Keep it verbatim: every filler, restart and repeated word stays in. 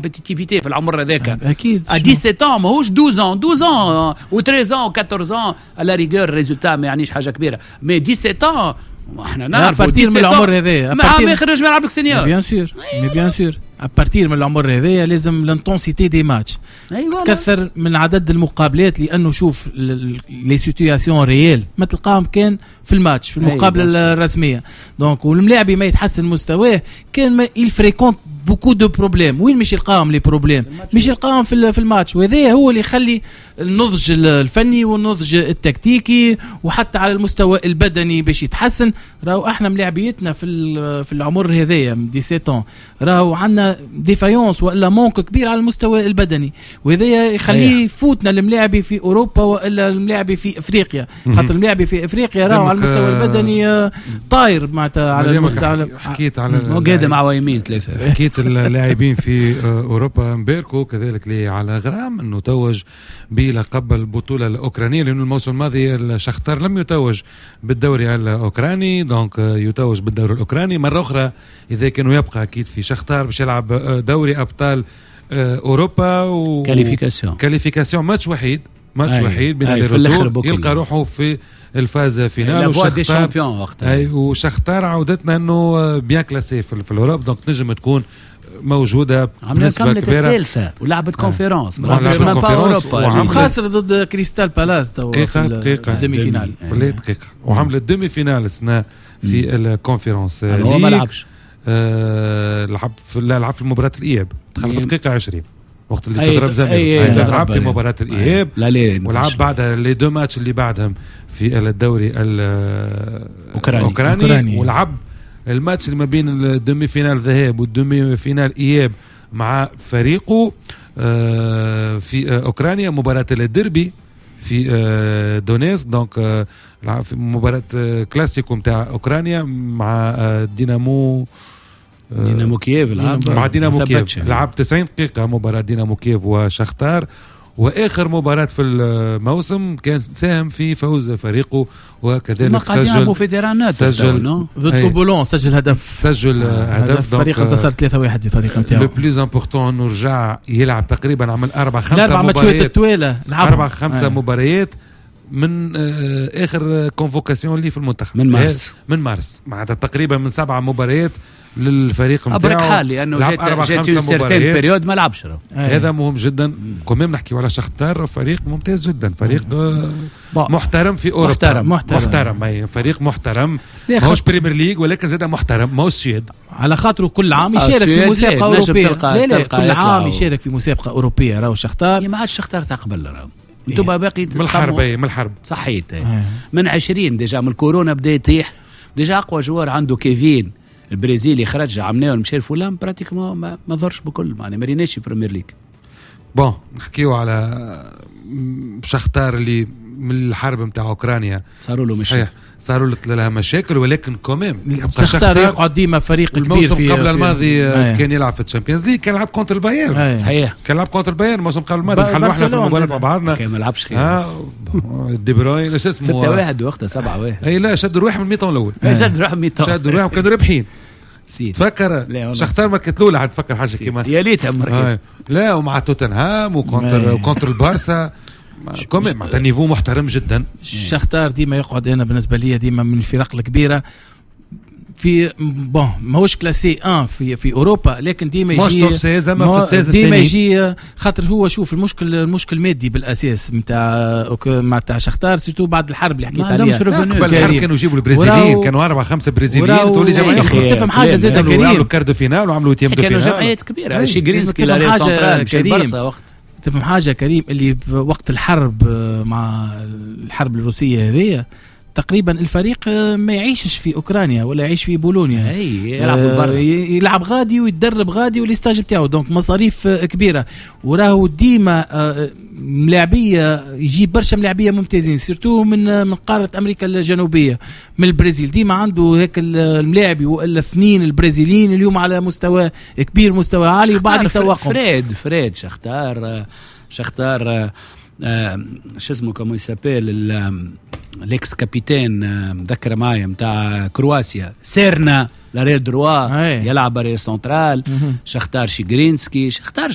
كومبيتيتيفيتي في العمر هذاك اكيد سبعة عشر ماهوش اثناشر عام اثناشر عام و13 عام و14 عام على ريغور الريزولتا ما يعنيش حاجه كبيره مي سبعة عشر احنا نعرف بارتير من العمر هذا ما يخرج من يلعب سينيور بيان سور مي بيان سور ابارتير من العمر هذايا لازم لانتونسيتي دي ماتش تكثر من عدد المقابلات لانه شوف لي سيتوياسيون ريال ما تلقاهم كان في الماتش في المقابله الرسميه دونك والملاعب ما يتحسن مستواه كان ما الفريكونت بوكو دو بروبليم وين مش يلقاهم لي بروبليم مش يلقاهم في في الماتش وهذا هو اللي يخلي النضج الفني والنضج التكتيكي وحتى على المستوى البدني باش يتحسن. راهو احنا ملاعبيتنا في في العمر هذايا سبعة عشر راهو عندنا ديفايونس ولا مونك كبير على المستوى البدني وهذا يخليه يفوتنا الملاعبي في اوروبا ولا الملاعبي في افريقيا خاطر الملاعبي في افريقيا راهو على المستوى البدني طاير معناتها على المستوى. حكيت على قاعد مع يمين ثلاثه حكيت اللاعبين في اوروبا مباركوا كذلك لي على غرام انه توج بلقب البطوله الاوكرانيه لانه الموسم الماضي الشختار لم يتوج بالدوري الاوكراني دونك يتوج بالدوري الاوكراني مره اخرى اذا كانوا يبقى اكيد في شختار باش يلعب دوري ابطال اوروبا و كاليفيكاسيون كاليفيكاسيون ماتش وحيد ماتش وحيد بين الرتور يلقى روحه في الفاز فينال وشختار اي وشختار عودتنا انه بيان كلاسي في, في الاوروب دونك نجم تكون موجوده بنسبه كبيره الثالثه ولعبت كونفيرونس وخاسر ضد كريستال بالاس تو دقيقه دقيقه الدمي فينال دقيقه وعملت دمي فينال السنه في الكونفيرونس هو ما لعبش آه لعب في لا لعب في مباراه الاياب دخل في الدقيقه عشرين وقت اللي تضرب زميله لعب في مباراه الاياب ولعب بعدها لي دو ماتش اللي بعدهم في الدوري الاوكراني ولعب الماتش اللي ما بين الدمي فينال ذهاب والدمي فينال اياب مع فريقه في اوكرانيا مباراه الديربي في دونيسك دونك لعب في مباراه كلاسيكو نتاع اوكرانيا مع دينامو دينامو كييف لعب مع دينامو كييف لعب تسعين دقيقه مباراه دينامو كييف وشختار واخر مباراه في الموسم كان ساهم في فوز فريقه وكذلك سجل سجل ضد بولون سجل هدف سجل هدف فريق انتصر ثلاثة واحد في الفريق نتاعو. لو بلوز امبورطون انه رجع يلعب تقريبا عمل أربعة خمسة مباريات أربعة خمسة مباريات من اخر كونفوكاسيون اللي في المنتخب من مارس من مارس معناتها تقريبا من سبعة مباريات للفريق نتاعو ابرك حال لانه جات جات سيرتين بيريود ما لعبش هذا مهم جدا كمان نحكيو على شختار فريق ممتاز جدا فريق محترم في اوروبا محترم محترم, محترم. فريق محترم ماهوش بريمير ليج ولكن زاد محترم ماهوش شيد على خاطره كل عام يشارك في مسابقه اوروبيه لا لا كل عام يشارك في مسابقه اوروبيه راهو شختار ما عادش شختار تاع قبل راهو انتم باقي من الحرب من الحرب صحيت من عشرين ديجا من الكورونا بدا يطيح ديجا اقوى جوار عنده كيفين البرازيلي خرج عمناه مشى الفلان براتيكمون ما ما ضرش بكل معناها ما ريناش في بريمير ليج. بون نحكيو على شختار اللي من الحرب نتاع اوكرانيا صاروا له مشاكل صاروا لها مشاكل ولكن كوميم شختار يقعد ديما فريق كبير في قبل الماضي كان يلعب في الشامبيونز ليج كان يلعب كونتر البايرن صحيح كان يلعب كونتر البايرن الموسم قبل الماضي حلوا احنا في المباراه مع بعضنا كان ما لعبش خير اه دي بروين ايش اسمه ستة واحد وقتها سبعة واحد اي لا شد روحهم من الميطان الاول شد روحهم من الميطان شد روحهم كانوا رابحين تفكر شختار ما كتلوا حد تفكر حاجه كيما يا ليتها آه. لا ومع توتنهام وكونتر وكونتر البارسا كومين معناتها نيفو محترم جدا. شختار ديما يقعد انا بالنسبه لي ديما من الفرق الكبيره في بون ماهوش كلاسي واحد في في اوروبا لكن ديما يجي ديما يجي خاطر هو شوف المشكل المشكل مادي بالاساس نتاع مع تاع شختار سيتو بعد الحرب اللي حكيت عليها قبل الحرب كانوا يجيبوا البرازيليين كانوا أربعة خمسة برازيليين تولي جمعيه تفهم حاجه زاد كريم عملوا كاردو فينال وعملوا تيم دو فينال كانوا جمعيات كبيره شي جرينسكي لا سنترال شي برشا وقت تفهم حاجه كريم اللي وقت الحرب مع الحرب الروسيه هذه تقريبا الفريق ما يعيشش في اوكرانيا ولا يعيش في بولونيا يلعب برا يلعب غادي ويتدرب غادي والاستاج بتاعه دونك مصاريف كبيره وراهو ديما ملاعبيه يجيب برشا ملاعبيه ممتازين سيرتو من من قاره امريكا الجنوبيه من البرازيل ديما عنده هيك الملاعبي والا اثنين البرازيليين اليوم على مستوى كبير مستوى عالي وبعد يسوقهم فريد فريد شختار شختار آه شو اسمه كما يسابيل الاكس كابيتان مذكر معايا نتاع كرواسيا سيرنا لاريل دروا يلعب ريال سنترال شختار شيغرينسكي شختار